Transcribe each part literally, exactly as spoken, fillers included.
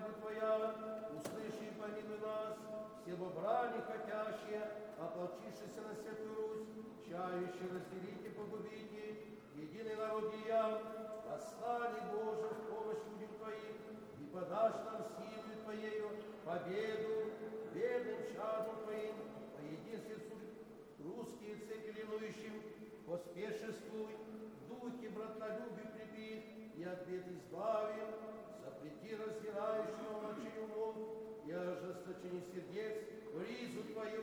молитвы Твоя, услыши и помилуй нас, все во брани хотящие, ополчившиеся на Святую Русь, чающие разделить и погубить их, единый народ я, восстань, Боже, в помощь людям Твоим, и подашь нам силу Твоею победу бедным чадом Твоим, по единстве русские цепи ленующим, поспешествуй, духи братолюбие крепи, и от бед избави, запрети раздирающему мочи умов, и ожесточени сердец ризу Твою,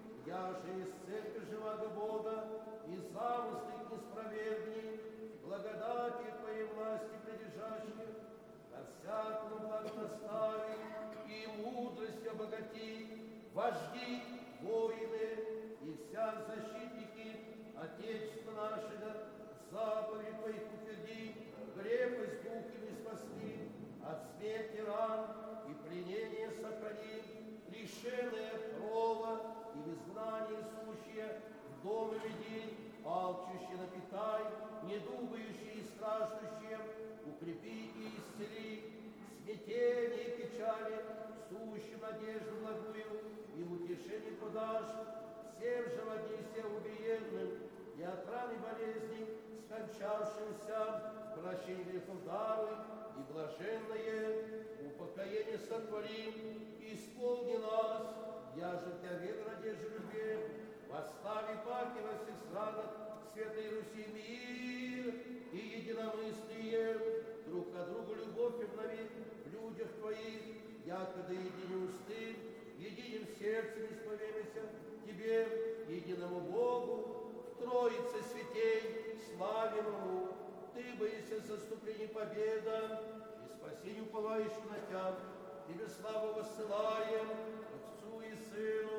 я же из церкви живаго Бога, и замыслы их не спровергни, благодати Твоей власти прилежащие, ко всякому благу настави, и мудрость обогати, вожди, воины, и вся защитники Отечества нашего, заповеди Твоих утверди, крепость духами спасли, от смерти ран и пленения сохрани, лишенные крова и в изгнании сущие, в дом веди, алчущие напитай, недугающие и страждущие, укрепи и исцели, смятение и печали, сущим надежду благую, и утешение подашь, всем же в одни все убиенным, и от раны болезни, скончавшимся, прощение грехов даруй, и блаженное упокоение сотвори, исполни нас, я же в Тебя веру, надежду, любви, восстави паки во всех странах Святой Руси мир и единомыслие, друг к другу любовь обнови в людях Твоих, якогда единым усты, единым сердцем исповемся Тебе, единому Богу, в Троице святей, славимому, Ты боишься заступлений победа, и спасению уповающих на Тебя, Тебе славу воссылаем, Отцу и Сыну,